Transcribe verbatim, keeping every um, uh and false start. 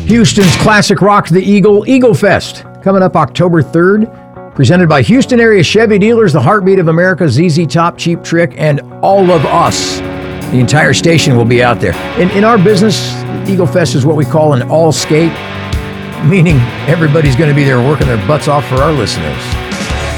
Houston's classic rock, the Eagle, Eagle Fest, coming up October third. Presented by Houston area Chevy dealers, the heartbeat of America, Z Z Top, Cheap Trick, and all of us. The entire station will be out there. In, in our business, Eagle Fest is what we call an all skate, meaning everybody's going to be there working their butts off for our listeners.